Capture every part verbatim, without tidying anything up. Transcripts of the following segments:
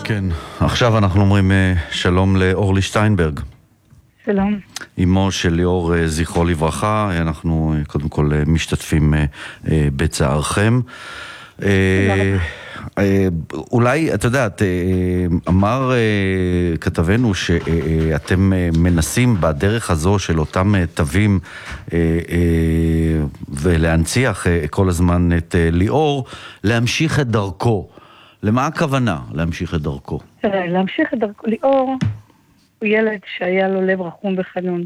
כן, עכשיו אנחנו אומרים שלום לאורלי שטיינברג. שלום. אמו של ליאור זכרו לברכה, אנחנו קודם כל משתתפים בצערכם. אולי, את יודעת, אמר כתבנו שאתם מנסים בדרך הזו של אותם תווים ולהנציח כל הזמן את ליאור, להמשיך את דרכו. למה הכוונה להמשיך את דרכו? להמשיך את דרכו, ליאור הוא ילד שהיה לו לב רחום וחנון.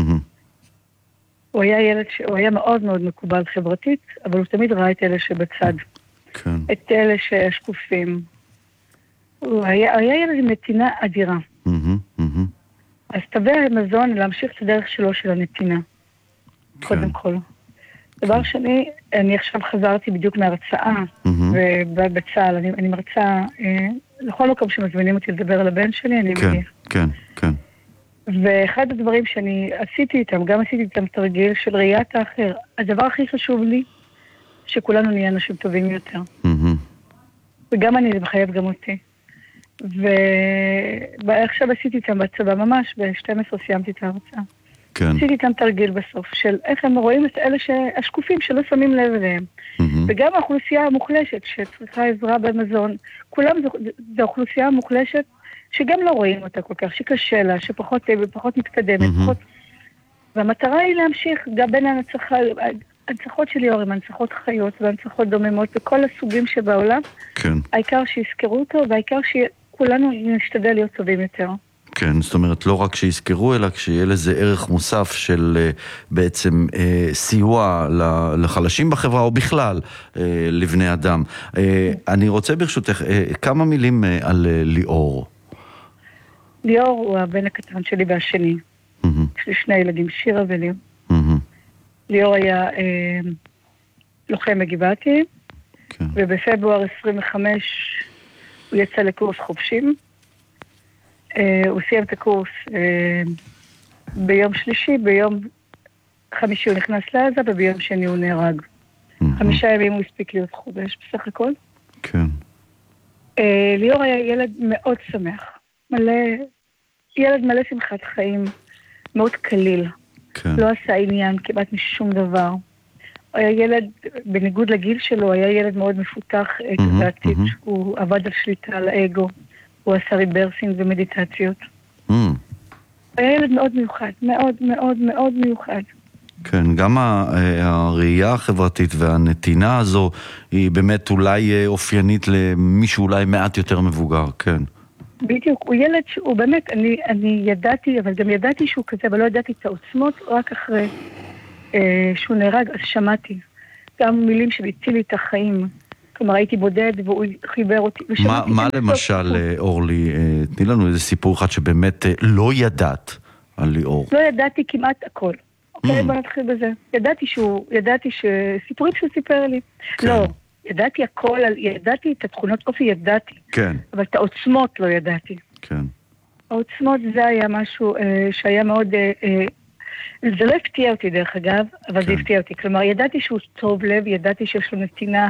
הוא היה ילד שהוא היה מאוד מאוד מקובל חברתית, אבל הוא תמיד ראה את אלה שבצד. כן. את אלה שהשקופים. הוא היה, היה ילד עם נתינה אדירה. אז תווי המזון להמשיך את הדרך שלו של הנתינה. קודם כל. דבר שני, אני עכשיו חזרתי בדיוק מהרצאה בצה"ל, אני, אני מרצה לכל מקום שמזמינים אותי לדבר על הבן שלי, אני כן, מגיע. כן, כן. ואחד הדברים שאני עשיתי איתם, גם עשיתי איתם תרגיל של ראיית האחר. הדבר הכי חשוב לי, שכולנו נהיה אנשים טובים יותר. וגם אני, זה מחייב גם אותי. ועכשיו עשיתי איתם בצבא, ממש ב-שתים עשרה סיימתי את ההרצאה. כן. עשיתי איתם תרגיל בסוף, של איך הם רואים את אלה השקופים שלא שמים לב אליהם. וגם האוכלוסייה המוחלשת שצריכה עזרה במזון, כולם זו האוכלוסייה המוחלשת שגם לא רואים אותה כל כך, שקשה לה, שפחות פחות מתקדמת. פחות... והמטרה היא להמשיך גם בין ההנצחה, ההנצחות של ליאור הם הנצחות חיות והנצחות דוממות וכל הסוגים שבעולם. כן. העיקר שיזכרו אותו והעיקר שכולנו נשתדל להיות טובים יותר. כן, זאת אומרת, לא רק שיזכרו, אלא כשיהיה לזה ערך מוסף של בעצם אה, סיוע לחלשים בחברה, או בכלל אה, לבני אדם. אה, אני רוצה ברשותך, אה, כמה מילים אה, על אה, ליאור. ליאור הוא הבן הקטן שלי והשני. Mm-hmm. יש לי שני ילדים, שירה וליאור. Mm-hmm. ליאור היה אה, לוחם בגבעתי, כן. ובפברואר עשרים וחמש הוא יצא לקורס חופשים. Uh, הוא סיים את הקורס uh, ביום שלישי, ביום חמישי הוא נכנס לעזה, וביום שני הוא נהרג. Mm-hmm. חמישה ימים הוא הספיק להיות חודש בסך הכל. כן. Uh, ליאור היה ילד מאוד שמח, מלא, ילד מלא שמחת חיים, מאוד קליל. כן. לא עשה עניין כמעט משום דבר. הוא היה ילד, בניגוד לגיל שלו, היה ילד מאוד מפותח קבעתית, mm-hmm. הוא עבד על שליטה על האגו. הוא עשה ריברסינג ומדיטציות. Mm. היה ילד מאוד מיוחד, מאוד מאוד מאוד מיוחד. כן, גם הראייה החברתית והנתינה הזו היא באמת אולי אופיינית למישהו אולי מעט יותר מבוגר, כן. בדיוק, הוא ילד שהוא באמת, אני, אני ידעתי, אבל גם ידעתי שהוא כזה, אבל לא ידעתי את העוצמות, רק אחרי אה, שהוא נהרג, אז שמעתי. גם מילים שהצילי את החיים. כלומר, הייתי בודד והוא חיבר אותי. מה, מה למשל, אורלי, תני לנו איזה סיפור אחד שבאמת לא ידעת על ליאור. לא ידעתי כמעט הכל. אוקיי, בוא נתחיל בזה. ידעתי שהוא, ידעתי שסיפורים שהוא סיפר לי. לא, ידעתי הכל, ידעתי את התכונות אופי, ידעתי. כן. אבל את העוצמות לא ידעתי. כן. העוצמות זה היה משהו שהיה מאוד... זה לא הפתיע אותי דרך אגב, אבל זה הפתיע אותי. כלומר, ידעתי שהוא טוב לב, ידעתי שיש לו נתינה.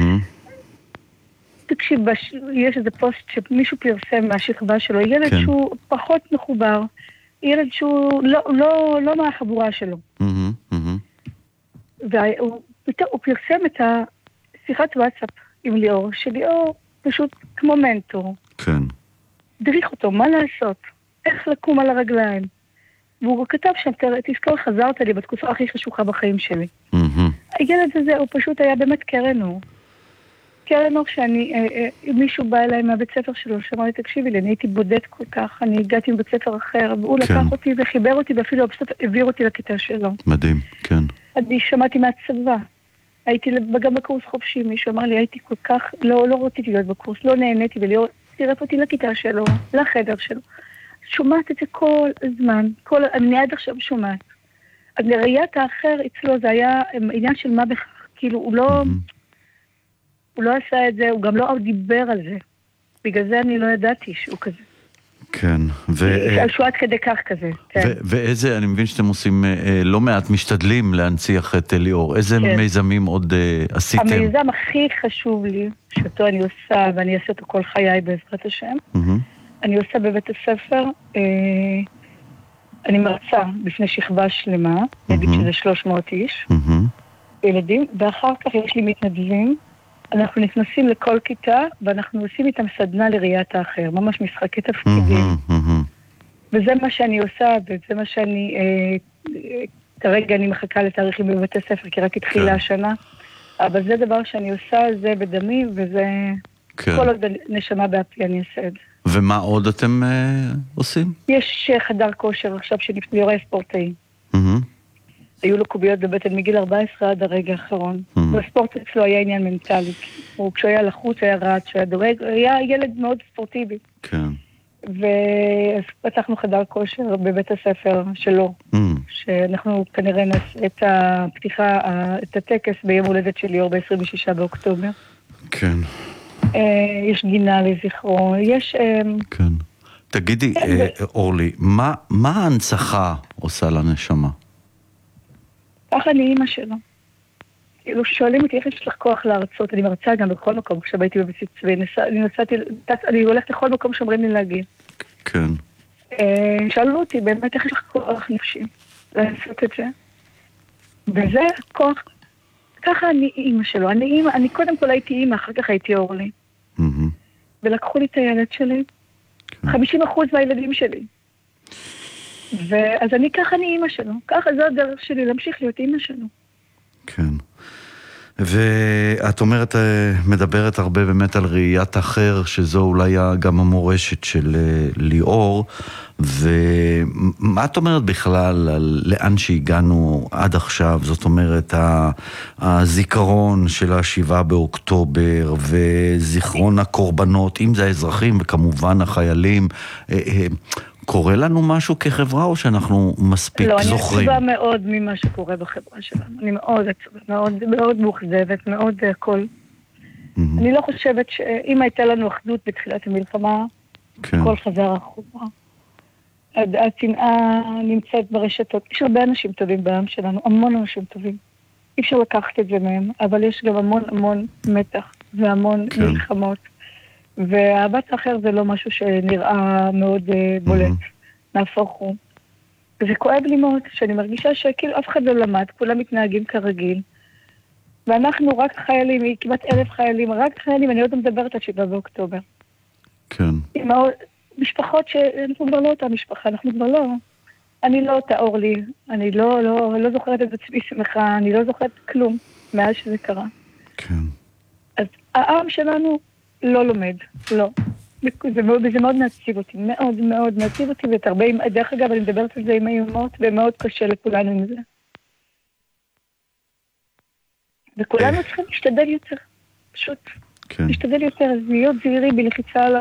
תקשיב, יש איזה פוסט שמישהו פרסם מהשכבה שלו, ילד שהוא פחות מחובר, ילד שהוא לא מהחבורה שלו. והוא פרסם את השיחת וואטסאפ עם ליאור, שליאור פשוט כמו מנטור. כן. דריך אותו, מה לעשות? איך לקום על הרגליים? והוא כתב שם, תזכור, חזרת לי בתקופה הכי חשוכה בחיים שלי. הילד הזה, הוא פשוט היה באמת קרן אור. קרן אור שאני, מישהו בא אליי מהבית ספר שלו, שאמר לי, תקשיבי לי, אני הייתי בודד כל כך, אני הגעתי מבית ספר אחר, והוא לקח אותי וחיבר אותי, ואפילו בסוף העביר אותי לכיתה שלו. מדהים, כן. אני שמעתי מהצבא. הייתי גם בקורס חופשי, מישהו אמר לי, הייתי כל כך, לא, לא רציתי להיות בקורס, לא נהניתי, וליאור צירף אותי לכיתה שלו, לחדר שלו. שומעת את זה כל הזמן, כל, אני עד עכשיו שומעת. אז לראיית האחר אצלו זה היה עניין של מה בכך, כאילו הוא לא, הוא לא עשה את זה, הוא גם לא דיבר על זה. בגלל זה אני לא ידעתי שהוא כזה. כן. השתלשו עד כדי כך כזה, כן. ואיזה, אני מבין שאתם עושים לא מעט משתדלים להנציח את ליאור. איזה מיזמים עוד עשיתם? המיזם הכי חשוב לי, שאותו אני עושה, ואני אעשה אותו כל חיי בעזרת השם, אני עושה בבית הספר, אני מרצה בפני שכבה שלמה, נגיד שזה שלוש מאות איש, ילדים, ואחר כך יש לי מתנדבים, אנחנו נכנסים לכל כיתה, ואנחנו עושים איתם סדנה לראיית האחר, ממש משחקי תפקידים. וזה מה שאני עושה, וזה מה שאני, כרגע אני מחכה לתאריכים בבית הספר, כי רק התחילה השנה, אבל זה דבר שאני עושה, זה בדמי, וזה כל עוד נשמה באפי אני אעשה את זה. ומה עוד אתם עושים? יש חדר כושר עכשיו ליאור ספורטאי. היו לו קוביות בבטן מגיל ארבע עשרה עד הרגע האחרון. בספורט אצלו היה עניין מנטלי. כשהוא היה לחוץ, היה רץ, כשהיה דורג, היה ילד מאוד ספורטיבי. כן. ואז פתחנו חדר כושר בבית הספר שלו, שאנחנו כנראה נעשה את הפתיחה, את הטקס ביום הולדת של ליאור ב-עשרים ושישה באוקטובר. כן. יש גינה לזכרו, יש... כן. תגידי, אורלי, מה ההנצחה עושה לנשמה? ככה אני אימא שלו. כאילו שואלים אותי איך יש לך כוח להרצות, אני מרצה גם בכל מקום, עכשיו הייתי בבית צבי, אני נסעתי, אני הולכת לכל מקום שאומרים לי להגיע. כן. שאלו אותי באמת איך יש לך כוח נפשי לעשות את זה. וזה כוח, ככה אני אימא שלו, אני אימא, אני קודם כל הייתי אימא, אחר כך הייתי אורלי. ולקחו לי את הילד שלי, חמישים אחוז מהילדים שלי. ואז אני ככה אני אימא שלו, ככה זו הדרך שלי להמשיך להיות אימא שלו. כן. ואת אומרת, מדברת הרבה באמת על ראיית אחר, שזו אולי גם המורשת של ליאור, ומה את אומרת בכלל על לאן שהגענו עד עכשיו? זאת אומרת, הזיכרון של השבעה באוקטובר, וזיכרון הקורבנות, אם זה האזרחים וכמובן החיילים, קורה לנו משהו כחברה או שאנחנו מספיק לא, זוכרים? לא, אני עצובה מאוד ממה שקורה בחברה שלנו. אני מאוד עצובה, מאוד, מאוד מוחזבת, מאוד הכל. Mm-hmm. אני לא חושבת שאם הייתה לנו אחדות בתחילת המלחמה, כן. הכל חזר החובה. השנאה נמצאת ברשתות. יש הרבה אנשים טובים בעם שלנו, המון אנשים טובים. אי אפשר לקחת את זה מהם, אבל יש גם המון המון מתח והמון כן. מלחמות. ואהבת האחר זה לא משהו שנראה מאוד uh, בולט, mm-hmm. נהפוך הוא. וזה כואב לי מאוד, שאני מרגישה שכאילו אף אחד לא למד, כולם מתנהגים כרגיל. ואנחנו רק חיילים, כמעט אלף חיילים, רק חיילים, אני עוד מדברת על שבעה באוקטובר. כן. עם משפחות שאנחנו כבר לא אותה משפחה, אנחנו כבר לא. אני לא אותה אורלי, אני לא, לא, לא זוכרת את עצמי שמחה, אני לא זוכרת כלום מאז שזה קרה. כן. אז העם שלנו לא לומד, לא. זה מאוד, זה מאוד מעציב אותי, מאוד מאוד מעציב אותי, ואת הרבה, דרך אגב, אני מדברת על זה עם האימהות, ומאוד קשה לכולנו עם זה. וכולנו צריכים להשתדל יותר, פשוט. כן. להשתדל יותר, להיות זהירי בלחיצה על